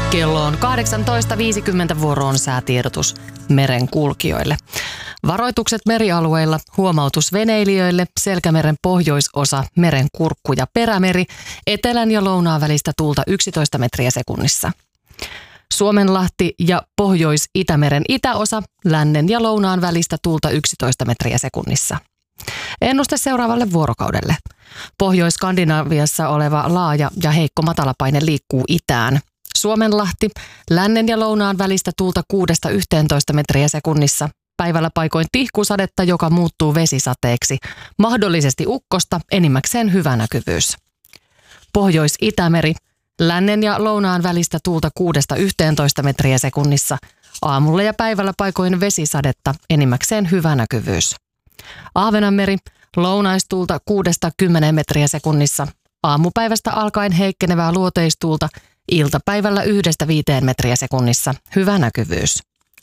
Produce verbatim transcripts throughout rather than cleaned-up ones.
Kello on kahdeksantoista viisikymmentä, vuoroon säätiedotus merenkulkijoille. Varoitukset merialueilla, huomautus veneilijöille, Selkämeren pohjoisosa, Merenkurkku ja Perämeri, etelän ja lounaan välistä tuulta yksitoista metriä sekunnissa. Suomenlahti ja Pohjois-Itämeren itäosa, lännen ja lounaan välistä tuulta yksitoista metriä sekunnissa. Ennuste seuraavalle vuorokaudelle. Pohjois-Skandinaviassa oleva laaja ja heikko matalapaine liikkuu itään. Suomenlahti, lännen ja lounaan välistä tuulta kuudesta yhteentoista metriä sekunnissa. Päivällä paikoin tihkusadetta, joka muuttuu vesisateeksi. Mahdollisesti ukkosta, enimmäkseen hyvä näkyvyys. Pohjois-Itämeri, lännen ja lounaan välistä tuulta kuudesta yhteentoista metriä sekunnissa. Aamulla ja päivällä paikoin vesisadetta, enimmäkseen hyvä näkyvyys. Ahvenanmeri, lounaistuulta kuudesta kymmeneen metriä sekunnissa. Aamupäivästä alkaen heikkenevää luoteistuulta, iltapäivällä yhdestä viiteen metriä sekunnissa, hyvä näkyvyys.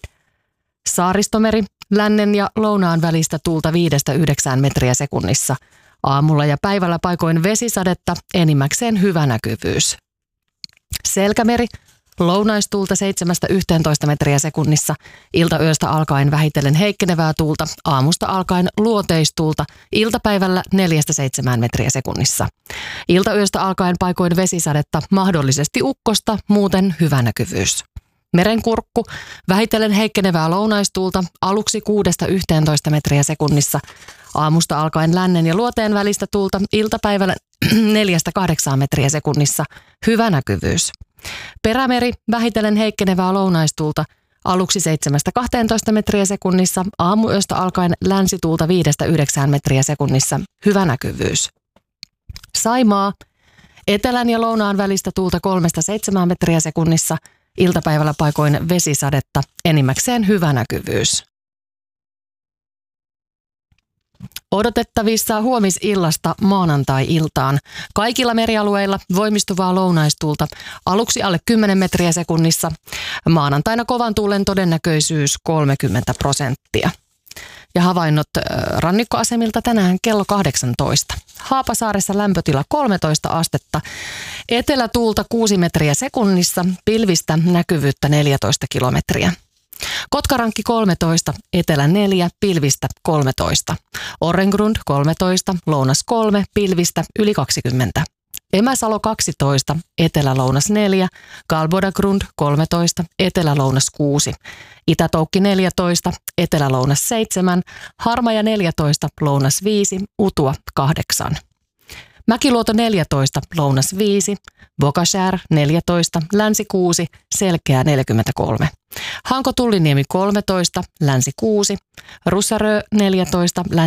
Saaristomeri, lännen ja lounaan välistä tuulta viidestä yhdeksään metriä sekunnissa. Aamulla ja päivällä paikoin vesisadetta, enimmäkseen hyvä näkyvyys. Selkämeri, lounaistuulta seitsemästä yhteentoista metriä sekunnissa, iltayöstä alkaen vähitellen heikkenevää tuulta, aamusta alkaen luoteistuulta, iltapäivällä neljästä seitsemään metriä sekunnissa. Iltayöstä alkaen paikoin vesisadetta, mahdollisesti ukkosta, muuten hyvä näkyvyys. Merenkurkku, vähitellen heikkenevää lounaistuulta, aluksi kuudesta yhteentoista metriä sekunnissa, aamusta alkaen lännen ja luoteen välistä tuulta, iltapäivällä neljästä kahdeksaan metriä sekunnissa, hyvä näkyvyys. Perämeri, vähitellen heikkenevää lounaistuulta, aluksi seitsemästä kahteentoista metriä sekunnissa, aamuyöstä alkaen länsituulta viidestä yhdeksään metriä sekunnissa, hyvä näkyvyys. Saimaa, etelän ja lounaan välistä tuulta kolmesta seitsemään metriä sekunnissa, iltapäivällä paikoin vesisadetta, enimmäkseen hyvä näkyvyys. Odotettavissa huomisillasta maanantai-iltaan. Kaikilla merialueilla voimistuvaa lounaistuulta, aluksi alle kymmenen metriä sekunnissa. Maanantaina kovan tuulen todennäköisyys kolmekymmentä prosenttia. Ja havainnot rannikkoasemilta tänään kello kahdeksantoista. Haapasaaressa lämpötila kolmetoista astetta, etelätuulta kuusi metriä sekunnissa, pilvistä näkyvyyttä neljätoista kilometriä. Kotkarankki kolmetoista, etelä neljä, pilvistä kolmetoista. Orrengrund kolmetoista, lounas kolme, pilvistä yli kaksikymmentä. Emäsalo kaksitoista, etelä-lounas neljä, Galbodagrund kolmetoista, etelä-lounas kuusi. Itätoukki neljätoista, etelä-lounas seitsemän, Harmaja neljätoista, lounas viisi, Utua kahdeksan. Mäkiluoto neljätoista, lounas viisi, Bokashär neljätoista, länsi kuusi, Selkeä neljäkymmentäkolme. Hanko Tulliniemi kolmetoista, länsi kuusi, Russarö neljätoista, länsi